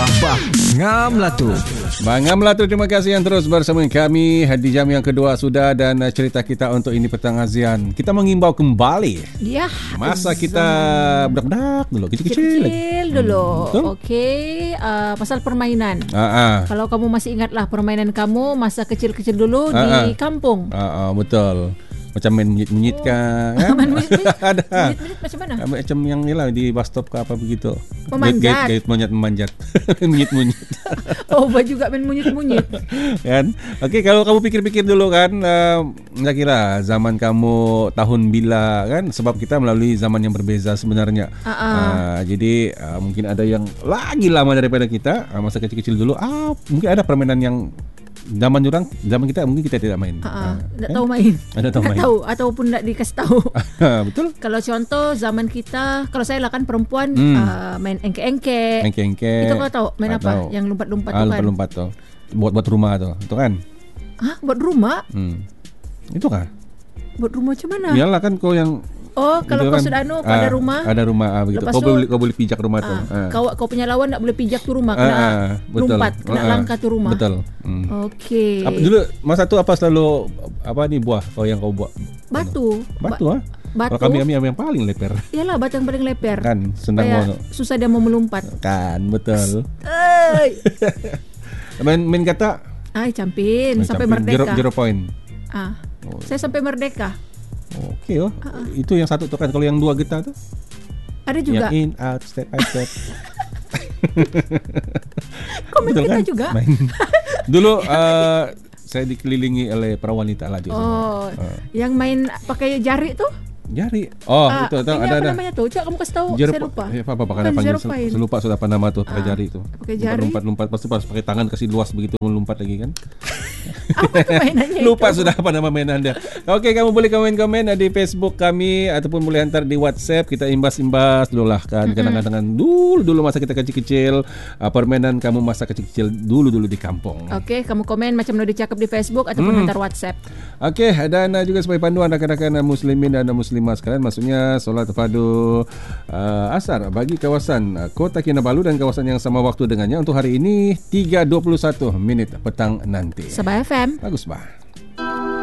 Ngam lah tu. Bang Ngam lah tu, terima kasih yang terus bersama kami di jam yang kedua sudah. Dan cerita kita untuk ini petang Azian, kita mengimbau kembali Ya, masa kita budak-budak dulu, kecil-kecil dulu. Betul? Okey, pasal permainan. Kalau kamu masih ingatlah permainan kamu masa kecil-kecil dulu di kampung. Betul. Macam main munyit-munyit kah? Main munyit-munyit? Ada. Munyit-munyit macam mana? Macam yang ni lah di bus stop ke apa begitu. Memanjat. Gait memanjat. Munyit-munyit. Oh, juga main munyit-munyit. Kan? Okey, kalau kamu pikir-pikir dulu kan, kira zaman kamu tahun bila kan, sebab kita melalui zaman yang berbeza sebenarnya. Jadi mungkin ada yang lagi lama daripada kita, masa kecil-kecil dulu. Mungkin ada permainan yang zaman kita mungkin kita tidak main. Tak tahu main. Tak tahu ataupun tak dikasih tahu. Betul. Kalau contoh zaman kita, kalau saya lah kan perempuan, main engke-engke. Itu kau tahu main apa? Tahu. Yang lompat-lompat tu kan. Lompat-lompat tu. Buat rumah tu. Itu kan? Buat rumah? Itu kah? Buat rumah macam mana? Iyalah kan kau yang kalau kau sudah kau ada rumah. Ada rumah begitu. Kau boleh pijak rumah tu. Kau punya lawan tak boleh pijak tu rumah, kena lompat, kena langkah tu rumah. Betul. Okey. Dulu masa tu apa selalu buah kau yang kau buat? Batu. Batu. Kalau kami yang paling leper. Iyalah, batu yang paling leper. Kan senang susah dia mau melompat. Kan betul. main kata. Campin sampai merdeka. 0 point. Saya sampai merdeka. Okey itu yang satu tu kan. Kalau yang dua getah tu ada juga. Yang in out step by step. Komen kita kan? Juga. Dulu saya dikelilingi oleh para wanita lah juga. Yang main pakai jari tu? Jari. Itu tahu ada. Apa namanya tu? Coba kamu kasih tahu. Saya lupa. Apa karena panggil saya lupa sudah apa nama tu pakai jari tu. Pakai jari. Lompat pasti pas pakai tangan kasih luas begitu melompat lagi kan. Apa tu mainannya? Lupa itu? Sudah apa nama mainan dia. Okey, kamu boleh komen-komen di Facebook kami ataupun boleh hantar di WhatsApp. Kita imbas-imbas dulu lah kan. Kadang-kadang dulu masa kita kecil-kecil, permainan kamu masa kecil-kecil dulu di kampung. Okey, kamu komen macam mana dicakap di Facebook ataupun hantar WhatsApp. Okey, dan juga sebagai panduan rakan-rakan muslimin dan muslimah sekalian, maksudnya solat fardu asar bagi kawasan Kota Kinabalu dan kawasan yang sama waktu dengannya untuk hari ini 3:21 petang nanti. Sabah FM. Bagus bah.